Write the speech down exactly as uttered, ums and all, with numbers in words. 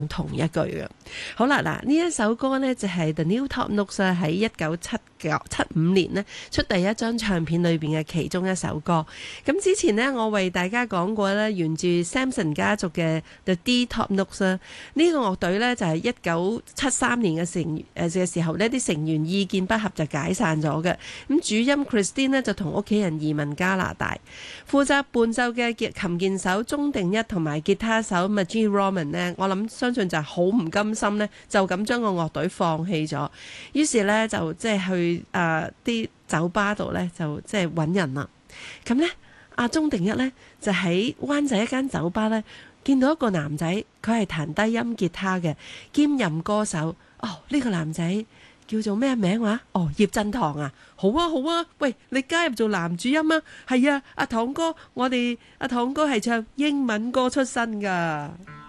同一句嘅。好啦，嗱呢一首歌呢，就係 The New Top Notes 喺一九七七五年呢出第一張唱片裏邊嘅其中一首歌。咁之前呢，我為大家講過咧，源自 Samson 家族嘅 The D Top Notes 呢、呢個樂隊呢，就係一九七三年嘅成誒嘅時候呢啲成員意見不合就解散咗嘅。咁主音 Christine 呢，就同屋企人移民加拿大，負責伴奏嘅琴鍵手鐘定一同埋吉他手 Maggie Roman 呢，我諗相信就係好唔甘心呢，就咁將個樂隊放棄咗，於是呢，就即係去誒啲、呃、酒吧度呢，就即係揾人啦。咁呢，阿鐘定一呢，就喺灣仔一間酒吧呢，見到一個男仔，佢係彈低音吉他嘅，兼任歌手。哦，呢、呢個男仔叫做咩名話？哦，葉振棠啊，好啊好啊，喂，你加入做男主音啊？係啊，阿棠哥，我哋阿棠哥係唱英文歌出身㗎。